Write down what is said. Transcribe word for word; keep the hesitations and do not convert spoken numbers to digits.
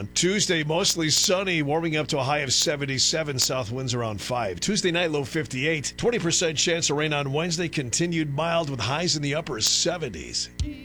one. Tuesday, mostly sunny, warming up to a high of seventy-seven. South winds around five. Tuesday night, low fifty-eight. twenty percent chance of rain on Wednesday. Continued mild with highs in the upper seventies.